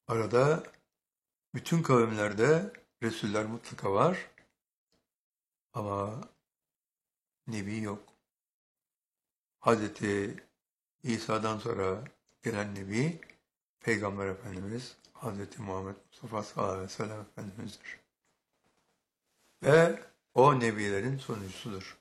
Arada bütün kavimlerde Resuller mutlaka var ama Nebi yok. Hazreti İsa'dan sonra gelen Nebi, Peygamber Efendimiz Hazreti Muhammed Mustafa sallallahu aleyhi ve sellem Efendimiz'dir. Ve o Nebilerin sonuncusudur.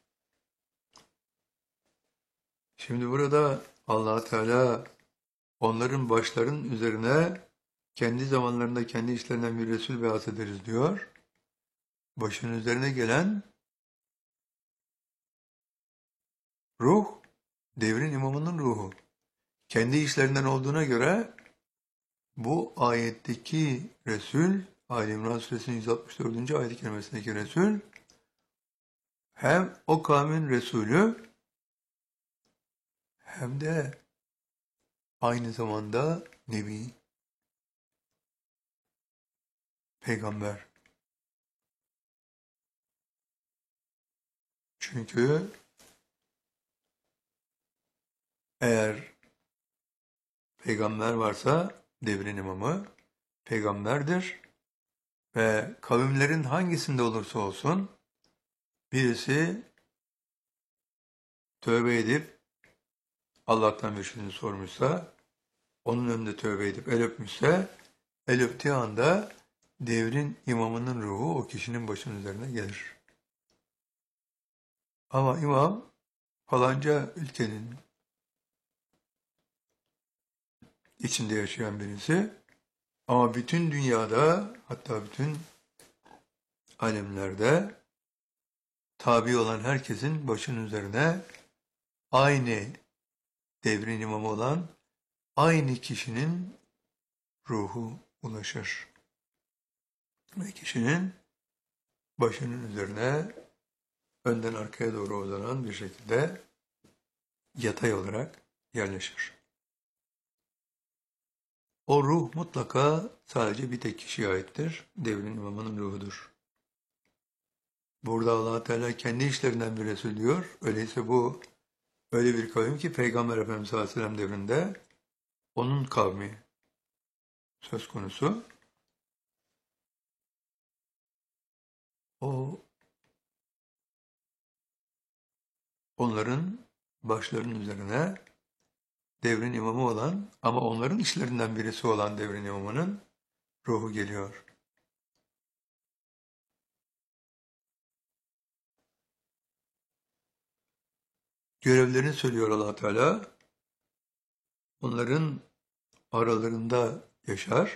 Şimdi burada Allah Teala onların başlarının üzerine kendi zamanlarında kendi işlerinden bir Resul be'at ederiz diyor. Başının üzerine gelen ruh, devrin imamının ruhu. Kendi işlerinden olduğuna göre bu ayetteki Resul, Ali İmran Suresinin 164. ayet-i kerimesindeki Resul, hem o kavmin Resulü hem de aynı zamanda Nebi, Peygamber. Çünkü eğer Peygamber varsa devrin imamı Peygamberdir ve kavimlerin hangisinde olursa olsun birisi tövbe edip Allah'tan bir şeyini sormuşsa, onun önünde tövbe edip el öpmüşse, el öptüğü anda devrin imamının ruhu o kişinin başının üzerine gelir. Ama imam falanca ülkenin içinde yaşayan birisi ama bütün dünyada hatta bütün alemlerde tabi olan herkesin başının üzerine aynı devrin imamı olan aynı kişinin ruhu ulaşır. Ve kişinin başının üzerine önden arkaya doğru uzanan bir şekilde yatay olarak yerleşir. O ruh mutlaka sadece bir tek kişiye aittir. Devrin imamının ruhudur. Burada Allah Teala kendi işlerinden bir Resul diyor. Öyleyse bu öyle bir kavim ki Peygamber Efendimiz sallallahu aleyhi ve sellem devrinde onun kavmi söz konusu. O onların başlarının üzerine devrin imamı olan ama onların işlerinden birisi olan devrin imamının ruhu geliyor. Görevlerini söylüyor Allah Teala. Onların aralarında yaşar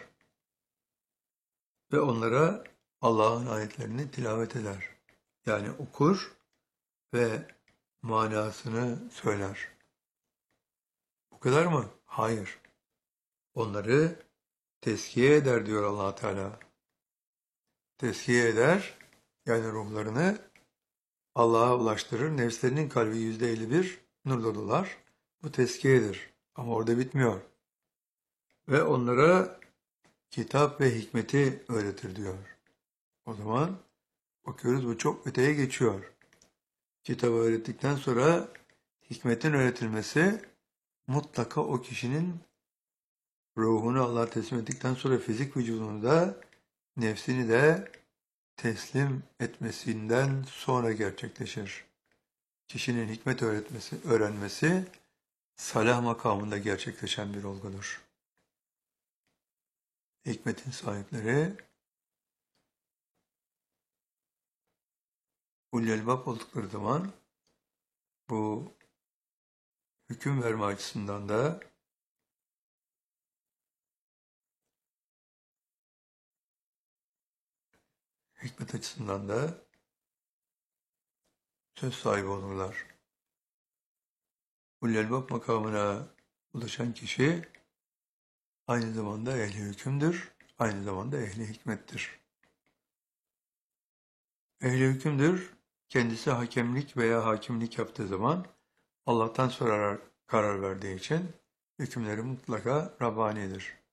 ve onlara Allah'ın ayetlerini tilavet eder. Yani okur ve manasını söyler. Bu kadar mı? Hayır. Onları tezkiye eder diyor Allah Teala. Tezkiye eder, yani ruhlarını Allah'a ulaştırır. Nefslerinin kalbi %51 nurla dolar. Bu tezkiyedir. Ama orada bitmiyor. Ve onlara kitap ve hikmeti öğretir diyor. O zaman bakıyoruz bu çok öteye geçiyor. Kitabı öğrettikten sonra hikmetin öğretilmesi mutlaka o kişinin ruhunu Allah'a teslim ettikten sonra fizik vücudunu da nefsini de teslim etmesinden sonra gerçekleşir. Kişinin hikmet öğrenmesi salah makamında gerçekleşen bir olgudur. Hikmetin sahipleri ulul elbab oldukları zaman bu hüküm verme açısından da hikmet açısından da söz sahibi olurlar. Ulul elbab makamına ulaşan kişi aynı zamanda ehli hükümdür, aynı zamanda ehli hikmettir. Ehli hükümdür, kendisi hakemlik veya hakimlik yaptığı zaman Allah'tan sorarak karar verdiği için hükümleri mutlaka Rabbani'dir.